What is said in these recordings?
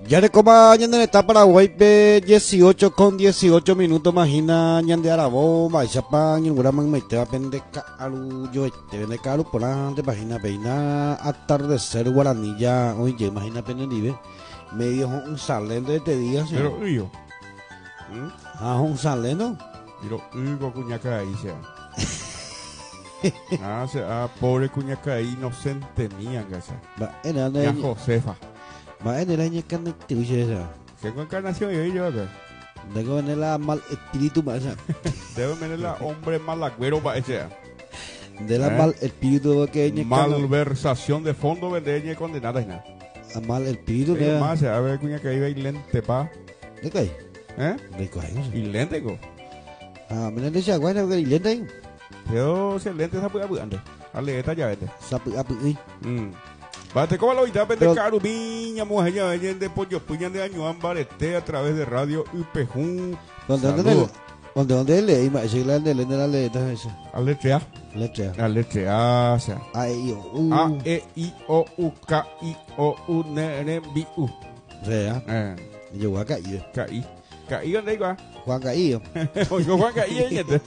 Ya le coma ñande está Paraguay pe 18 con 18 minutos imagina ñande arabo ma chapa ni ngura mang mete va pende alu yo este pende alu pola de página peina atardecer guaranilla hoy ya imagina pende nive medio un salendo de este día sí. Pero yo. Un salendo. Pero Hugo Cuñaca ahí sea. Pobre Cuñaca ahí inocente mía, gacha. Va era Ya Josefa. Va en el año que no te dice esa. ¿Qué encarnación yo acá? Debo en la mal espíritu más. Debe tener la hombre malagüero para ese. De la mal espíritu que malversación de fondo vendeña condenada y nada. Mal espíritu de más a ver Cuñaca ahí y lente pa. ¿De qué? De qué? Y lente go. Me le decía bueno que lente. Pero si el lente se puede antes. Ale esta ya vete. Bate como lo itape de Carubiña, mujer de pollo puñan de año ambarete a través de radio UPJ. ¿Dónde leí? La letra esa. A letra A. La letra A. A, E, I, O, U. A, E, I, O, U, K, I, O, U, N, N, B, U. ¿Sea? Yo voy a caer. Caí dónde iba. Juan Caío. Oigo Juan Caí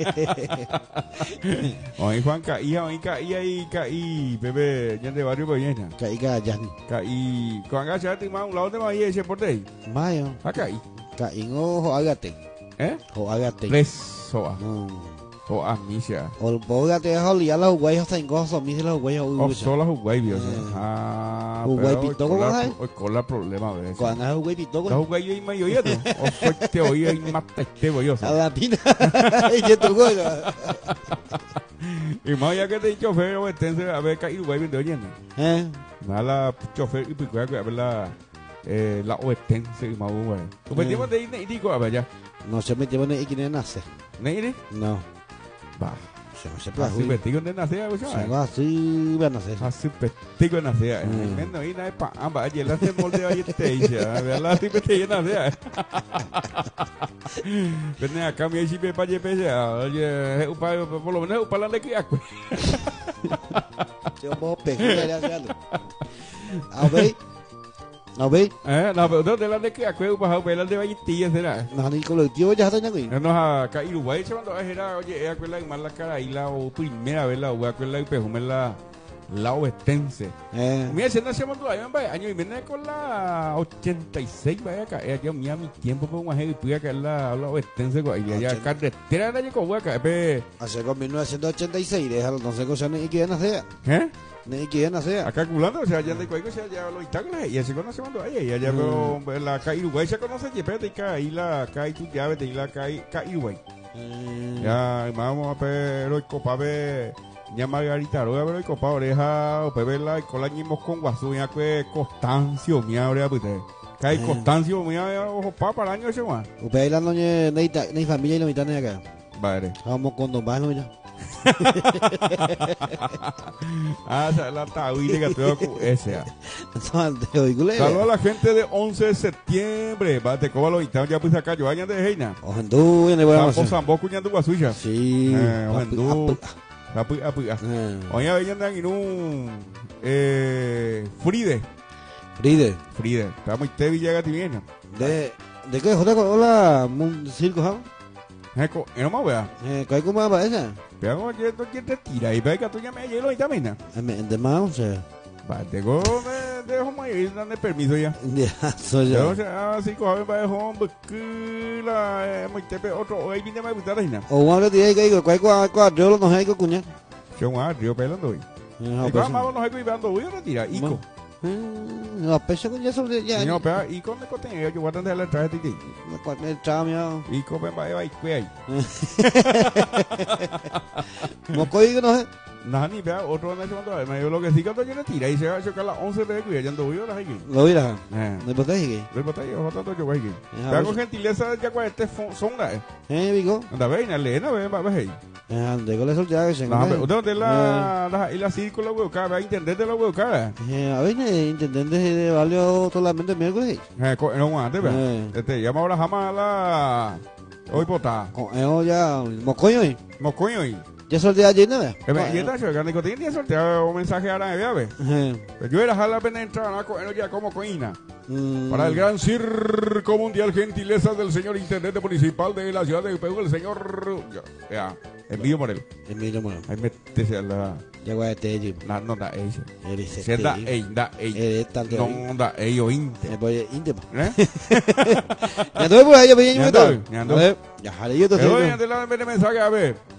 Oye Juan Caí, Caí, bebé, ya de barrio Boyena. Caí Gayani. Caí, Juan Gachati más un lado de Maía ese por ahí. Mayo. A Caí. Caí no Joagate. Joagate. Les Soa. O Amicia. O Bogate Holly a los güeyes tengo son mis los güeyes. O solo los güeyes. Güey pito con la. Con la problema, ¿ves? Cuando es güey pito con. Los güeyes y mayoría no. O soy te oí y mata este boyo. A la pina. Y que tu güey. Y más ya que te chofer o estense a ver caído güey de oyendo. Mala chofer y pico a ver la oestense y más güey. ¿Tú metimos de ir digo a ver ya? No se metió en quién nace. ¿Neire? No. Va. Se puede así vestido de nacer, ¿sabes? Se va así, van a hacer. Así vestido de nacer. Menos y nada pa amba, ayer la se moldea y te dice, la así vestido de nacer. Ven acá mi si me paye pese, oye, por lo menos para la de que acá. Yo voy a pegar algo. A ver. ¿No ve? No, pero ¿dónde la de que acuerdo para ver la de Valletilla será? No, ni colectivo ya está ñaco. No, a caer Uruguay se mandó a era, oye, acuerda más la cara y la primera vez la acuerda y pejume la oestense. Mira, se nació mandó ahí, año y viene con la 86, vaya acá, ya mira mi tiempo con una gente y pude acá la oestense y allá carretera de con acá, hace con 1986, déjalo, no sé cosa ni quién hacer. Ni quién hacer. Acá calculando, o sea, ya de cualquier cosa, ya lo instalas y así conoce cuando hay, y allá veo la CAI Uruguay se conoce, y espérate, y caí la CAI tu llave, y la CAI Uruguay. Ya, vamos a ver, hoy copa, ver, ya Margarita, hoy a ver, hoy copa, oreja, o verla, y con la ñimos con guasú, ya que Constancio, mía, oreja, pues, CAI Constancio, mía, ojo, para el año ese, man. Usted la noche, ni familia y la mitad de acá. Vale. Vamos con dos más, mira. La tahuile que tengo con ese. Saludos a la gente de 11 de septiembre. Bate, ¿cómo lo invitamos? Ya pues acá, yo vayan de Heina. Ojendu, ya le voy a hacer. Sambo, cuñando guasuya. Sí. Ojendu. Oye, vayan de en un Fride. Estamos en Tevi, llega a ti bien. ¿De qué? Hola, circo, ¿no? No me vea. ¿Qué como va esa? Pero yo no quiero tirar y ve que tú ya me hielo y también. De más, o sea. Va, tengo me dejo mayor dame permiso ya. Ya, soy yo. O sea, así coge va de home que la muy tepe otro hoy viene más gustar ahí. O uno tiene que ir cuál yo no hay que cuñar. Yo río pelando hoy. Y cuando no hay que ir dando voy a retirar ico. No, peso con eso ya. No, pero y con el contenido yo voy a tener la traje de ti. Con el chamio. Y come va ahí ahí. Moco y no sé. Nada ni vea otro en ese momento. Me dio lo que sí cuando yo le tira y se va a chocar las 11 de que ya ando voy a la aquí. Lo irá. No botáis aquí. No botáis, ojo tanto yo voy aquí. Vea con gentileza ya cuál este songa. Vigo. Anda ve, Elena, ve, va ahí. Ande con eso ya que se ¿Dónde la círculo hueca? Va a entender de la hueca. A ver, intendente de Valio solamente miércoles. No antes, ve. Llama ahora jamás la hoy bota. Ya mocoño y. Ya sortea allí, ¿no? Y esta chica, ni cotín ni sortea un mensaje ahora, ve. Yo era jala pena entrar a ya como coina. Para el gran circo mundial, gentilezas del señor intendente municipal de la ciudad de Perú, el señor Emilio Morel. Emilio Morel. Ahí métese a la... Ya voy a te No da ella. Eres Se da ella. No da ello inte. Me voy a inte. ¿Eh? Ya tuve por ahí, pequeño. Ya ando. Ya jale yo te Pero voy a mensaje a ver.